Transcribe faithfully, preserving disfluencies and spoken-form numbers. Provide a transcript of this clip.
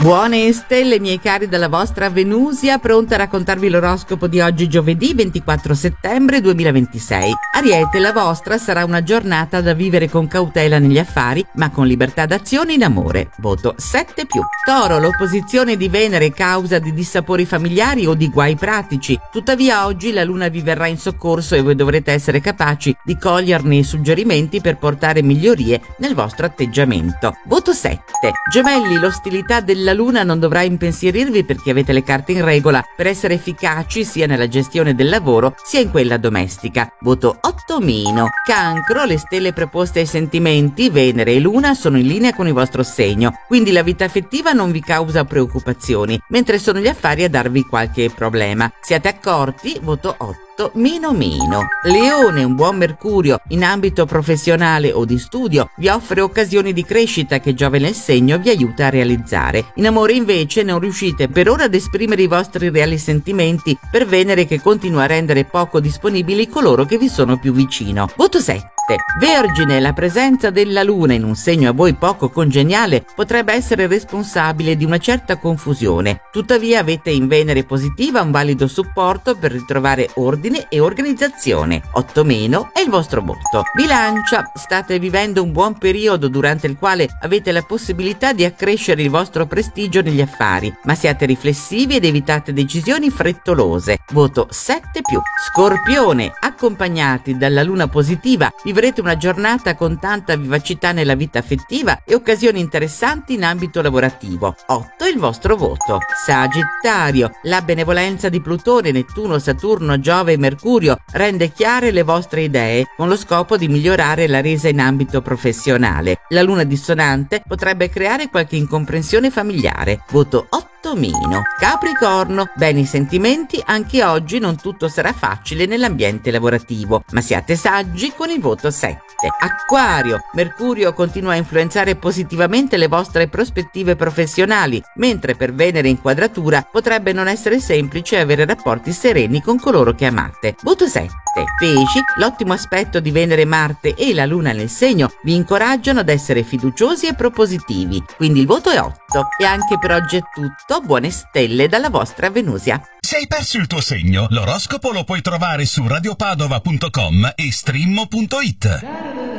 Buone stelle, miei cari, dalla vostra Venusia, pronta a raccontarvi l'oroscopo di oggi, giovedì ventiquattro settembre duemilaventisei. Ariete, la vostra sarà una giornata da vivere con cautela negli affari, ma con libertà d'azione in amore. Voto sette più. Toro, l'opposizione di Venere è causa di dissapori familiari o di guai pratici. Tuttavia oggi la luna vi verrà in soccorso e voi dovrete essere capaci di coglierne i suggerimenti per portare migliorie nel vostro atteggiamento. Voto sette. Gemelli, l'ostilità della La luna non dovrà impensierirvi perché avete le carte in regola per essere efficaci sia nella gestione del lavoro sia in quella domestica. Voto otto meno. Cancro, le stelle preposte ai sentimenti, Venere e Luna, sono in linea con il vostro segno, quindi la vita affettiva non vi causa preoccupazioni, mentre sono gli affari a darvi qualche problema. Siate accorti, voto otto meno meno. Leone, un buon Mercurio in ambito professionale o di studio vi offre occasioni di crescita che Giove nel segno vi aiuta a realizzare. In amore invece non riuscite per ora ad esprimere i vostri reali sentimenti per Venere che continua a rendere poco disponibili coloro che vi sono più vicino. Voto sette. Vergine, la presenza della luna in un segno a voi poco congeniale potrebbe essere responsabile di una certa confusione. Tuttavia avete in Venere positiva un valido supporto per ritrovare ordine e organizzazione. otto meno è il vostro voto. Bilancia, state vivendo un buon periodo durante il quale avete la possibilità di accrescere il vostro prestigio negli affari, ma siate riflessivi ed evitate decisioni frettolose. Voto sette più. Scorpione, accompagnati dalla luna positiva vivrete una giornata con tanta vivacità nella vita affettiva e occasioni interessanti in ambito lavorativo. otto è il vostro voto. Sagittario, la benevolenza di Plutone, Nettuno, Saturno, Giove e Mercurio rende chiare le vostre idee con lo scopo di migliorare la resa in ambito professionale. La luna dissonante potrebbe creare qualche incomprensione familiare. Voto otto meno. Capricorno, bene i sentimenti, anche oggi non tutto sarà facile nell'ambiente lavorativo, ma siate saggi con il voto sette. Acquario, Mercurio continua a influenzare positivamente le vostre prospettive professionali, mentre per Venere in quadratura potrebbe non essere semplice avere rapporti sereni con coloro che amate. Voto sette. Pesci, l'ottimo aspetto di Venere, Marte e la Luna nel segno vi incoraggiano ad essere fiduciosi e propositivi, quindi il voto è otto. E anche per oggi è tutto, buone stelle dalla vostra Venusia. Se hai perso il tuo segno, l'oroscopo lo puoi trovare su radiopadova punto com e streammo punto it.